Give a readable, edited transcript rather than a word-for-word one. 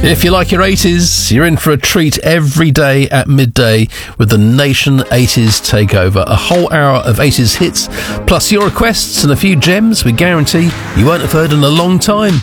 If you like your 80s, you're in for a treat every day at midday with the Nation 80s Takeover. A whole hour of 80s hits, plus your requests and a few gems we guarantee you won't have heard in a long time.